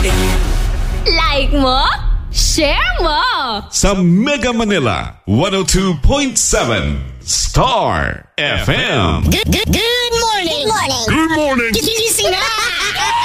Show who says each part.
Speaker 1: Like mo? Share mo!
Speaker 2: Sa Mega Manila, 102.7 Star FM.
Speaker 3: Good morning.
Speaker 2: Good morning.